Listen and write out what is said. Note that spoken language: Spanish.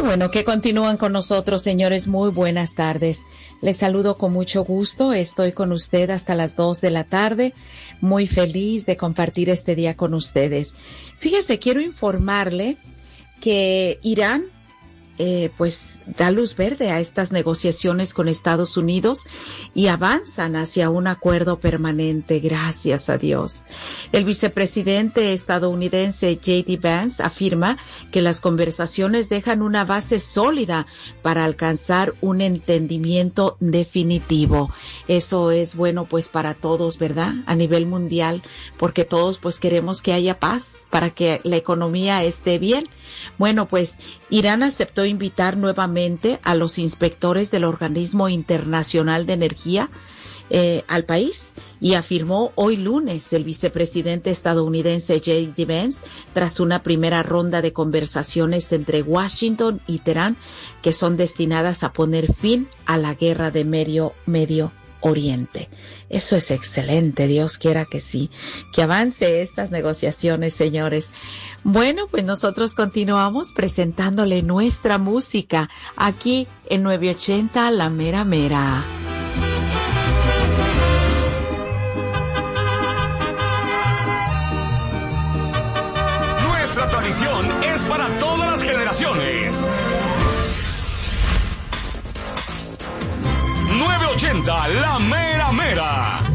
bueno que continúan con nosotros, señores. Muy buenas tardes. Les saludo con mucho gusto. Estoy con usted hasta las 2 de la tarde. Muy feliz de compartir este día con ustedes. Fíjese, quiero informarle que Irán pues da luz verde a estas negociaciones con Estados Unidos y avanzan hacia un acuerdo permanente, gracias a Dios. El vicepresidente estadounidense J.D. Vance afirma que las conversaciones dejan una base sólida para alcanzar un entendimiento definitivo. Eso es bueno pues para todos, ¿verdad? A nivel mundial, porque todos pues queremos que haya paz para que la economía esté bien. Bueno, pues Irán aceptó invitar nuevamente a los inspectores del Organismo Internacional de Energía al país, y afirmó hoy lunes el vicepresidente estadounidense J.D. Vance tras una primera ronda de conversaciones entre Washington y Teherán que son destinadas a poner fin a la guerra de Medio Oriente. Eso es excelente, Dios quiera que sí, que avance estas negociaciones, señores. Bueno, pues nosotros continuamos presentándole nuestra música aquí en 980 La Mera Mera. Nuestra tradición es para todas las generaciones. 980 La Mera Mera.